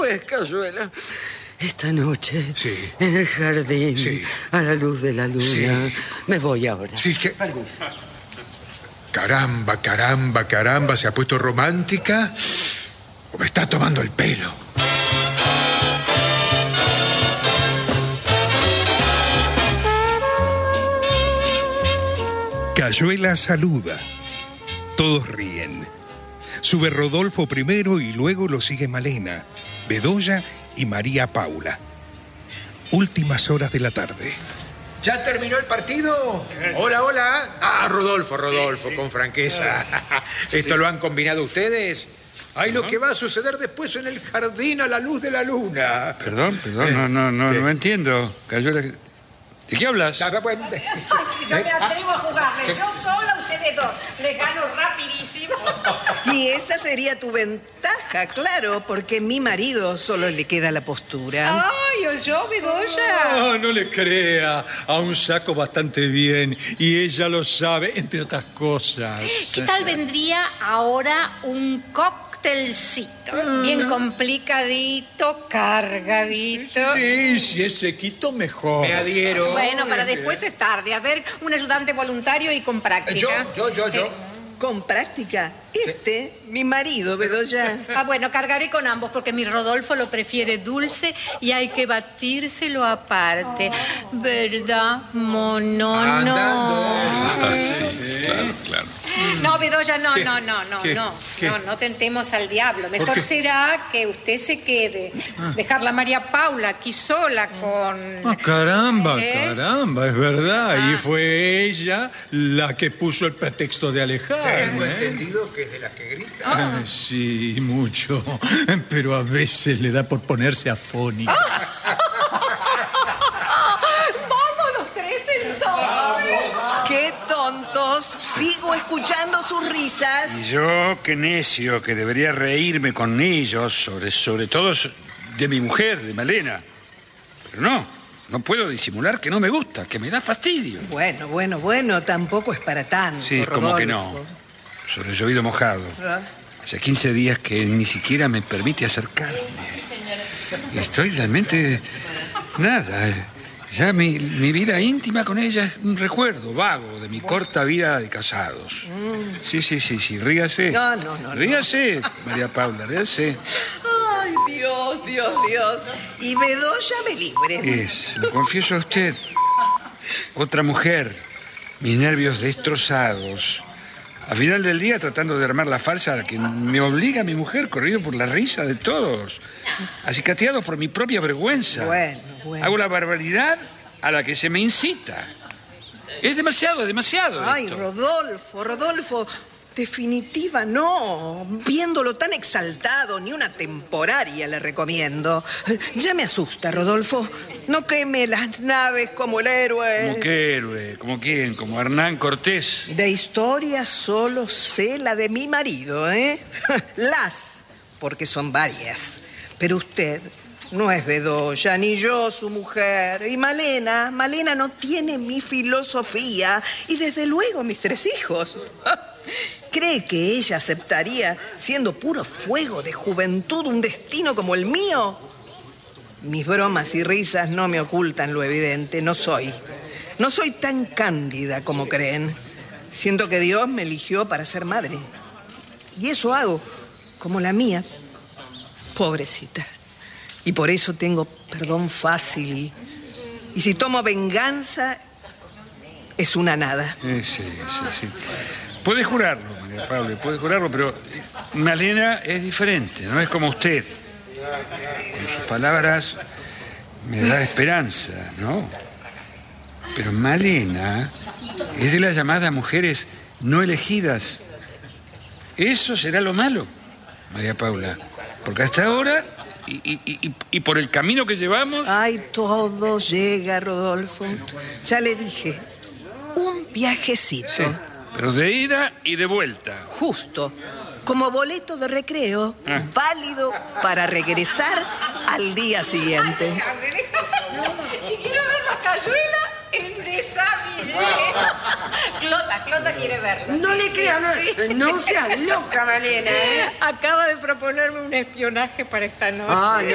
pues, Cayuela, esta noche, sí, en el jardín, sí, a la luz de la luna, sí, me voy ahora. Sí, que... Caramba, caramba, caramba, ¿se ha puesto romántica? ¿O me está tomando el pelo? Cayuela saluda. Todos ríen. Sube Rodolfo primero y luego lo sigue Malena, Bedoya y María Paula. Últimas horas de la tarde. ¿Ya terminó el partido? Hola, hola. Ah, Rodolfo, sí. Con franqueza. ¿Esto lo han combinado ustedes? Ay, lo que va a suceder después en el jardín a la luz de la luna. Perdón, no entiendo. Cayuela... ¿De qué hablas? Yo me atrevo a jugarle. Yo sola, ustedes dos. Les gano rapidísimo. Y esa sería tu ventaja, claro, porque a mi marido solo le queda la postura. Ay, oyó, Bedoya. No le crea. Aún saco bastante bien. Y ella lo sabe, entre otras cosas. ¿Qué tal vendría ahora un cóctelcito? Bien complicadito, cargadito. Sí, si es sequito, mejor. Me adhiero. Bueno, para después es tarde. A ver, un ayudante voluntario y con práctica. Yo. ¿Con práctica? Mi marido, Bedoya. Bueno, cargaré con ambos porque mi Rodolfo lo prefiere dulce y hay que batírselo aparte. ¿Verdad, mono? Claro. No, Bedoya, no tentemos al diablo. Mejor será que usted se quede. Dejarla a María Paula aquí sola con... Caramba, es verdad. Y fue ella la que puso el pretexto de alejar. Tengo entendido que es de las que grita. Sí, mucho. Pero a veces le da por ponerse afónica. ¡Vámonos tres entonces! ¡Qué tontos! Sigo escuchando sus risas. Y yo, qué necio, que debería reírme con ellos, sobre todo de mi mujer, de Malena. Pero no puedo disimular que no me gusta, que me da fastidio. Bueno, tampoco es para tanto, Sí, Rodolfo. como que no. Sobre el llovido mojado. Hace 15 días que ni siquiera me permite acercarme. Estoy realmente... nada. Ya mi vida íntima con ella es un recuerdo vago de mi corta vida de casados. Sí, ríase. No. Ríase, María Paula, ríase. Ay, Dios. Y Bedoya me libre. Lo confieso a usted. Otra mujer, mis nervios destrozados. Al final del día, tratando de armar la farsa a la que me obliga mi mujer, corrido por la risa de todos, acicateado por mi propia vergüenza. Bueno. Hago la barbaridad a la que se me incita. Es demasiado. Ay, esto. Rodolfo, definitiva no. Viéndolo tan exaltado, ni una temporaria le recomiendo. Ya me asusta, Rodolfo. No queme las naves como el héroe. ¿Cómo qué héroe? ¿Como quién? ¿Como Hernán Cortés? De historia solo sé la de mi marido, ¿eh? Porque son varias. Pero usted no es Bedoya, ni yo su mujer. Y Malena no tiene mi filosofía. Y desde luego mis 3 hijos. ¿Cree que ella aceptaría, siendo puro fuego de juventud, un destino como el mío? Mis bromas y risas no me ocultan lo evidente. No soy tan cándida como creen. Siento que Dios me eligió para ser madre. Y eso hago, como la mía. Pobrecita. Y por eso tengo perdón fácil. Y si tomo venganza, es una nada. Sí. Puede jurarlo, María Paula, pero Malena es diferente, no es como usted. Con sus palabras me da esperanza, ¿no? Pero Malena es de las llamadas mujeres no elegidas. Eso será lo malo, María Paula. Porque hasta ahora, y por el camino que llevamos... Ay, todo llega, Rodolfo. Ya le dije, un viajecito. Sí, pero de ida y de vuelta. Justo. Como boleto de recreo, válido para regresar al día siguiente. Y quiero ver la Cayuela en Desavillé. Clota quiere verla. No le crea, no seas loca, Malena. Acaba de proponerme un espionaje para esta noche.